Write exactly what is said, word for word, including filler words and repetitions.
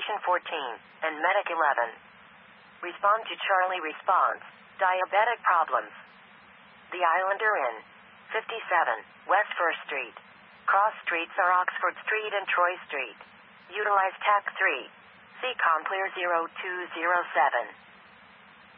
Station fourteen, and Medic eleven. Respond to Charlie response. Diabetic problems. The Islander Inn. fifty-seven, West first Street. Cross streets are Oxford Street and Troy Street. Utilize T A C three. See Complear zero two zero seven.